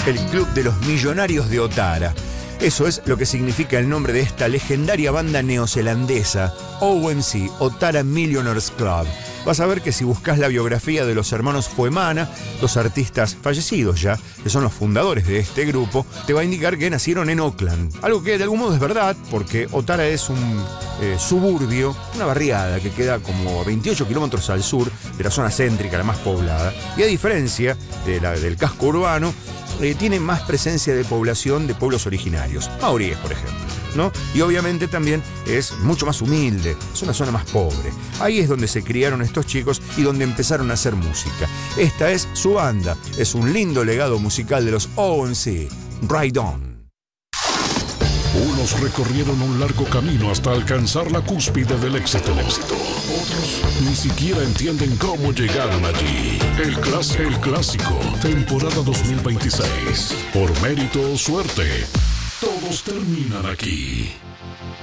el Club de los Millonarios de Otara. Eso es lo que significa el nombre de esta legendaria banda neozelandesa, OMC, Otara Millionaires Club. Vas a ver que si buscas la biografía de los hermanos Fuemana, dos artistas fallecidos ya, que son los fundadores de este grupo, te va a indicar que nacieron en Auckland. Algo que de algún modo es verdad, porque Otara es un suburbio, una barriada que queda como 28 kilómetros al sur de la zona céntrica, la más poblada. Y a diferencia del casco urbano, tiene más presencia de población de pueblos originarios, maoríes, por ejemplo, ¿no? Y obviamente también es mucho más humilde, es una zona más pobre. Ahí es donde se criaron estos chicos y donde empezaron a hacer música. Esta es su banda, es un lindo legado musical de los OMC, Ride On. Unos recorrieron un largo camino hasta alcanzar la cúspide del éxito. Otros ni siquiera entienden cómo llegaron allí. El clásico, temporada 2026. Por mérito o suerte, todos terminan aquí.